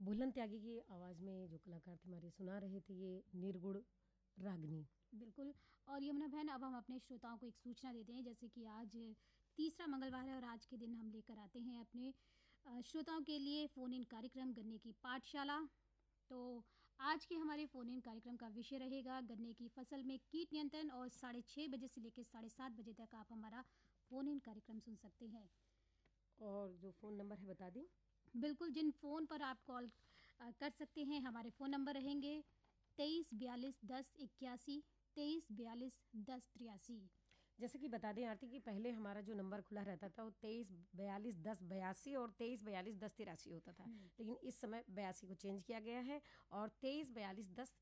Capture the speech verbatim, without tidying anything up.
भूलन त्यागी की आवाज़ में जो कलाकार थे हमारे सुना रहे थे ये निर्गुण रागनी। बिल्कुल। और यमुना बहन, अब हम अपने श्रोताओं को एक सूचना देते हैं, जैसे कि आज तीसरा मंगलवार है और आज के दिन हम लेकर आते हैं अपने अ, श्रोताओं के लिए फ़ोन इन कार्यक्रम गन्ने की पाठशाला। तो आज के हमारे फ़ोन इन कार्यक्रम का विषय रहेगा गन्ने की फसल में कीट नियंत्रण, और साढ़े छः बजे से लेकर साढ़े सात बजे तक आप हमारा फ़ोन इन कार्यक्रम सुन सकते हैं। और जो फ़ोन नंबर है बता दें। बिल्कुल, जिन फ़ोन पर आप कॉल अ, कर सकते हैं, हमारे फ़ोन नंबर रहेंगे तेईस बयालीस दस इक्यासी, तेईस बयालीस दस तिरासी। जैसे कि बता दें आरती कि पहले हमारा जो नंबर खुला रहता था वो तेईस बयालीस दस बयासी और तेईस बयालीस दस तिरासी होता था, लेकिन इस समय बयासी को चेंज किया गया है और तेईस बयालीस दस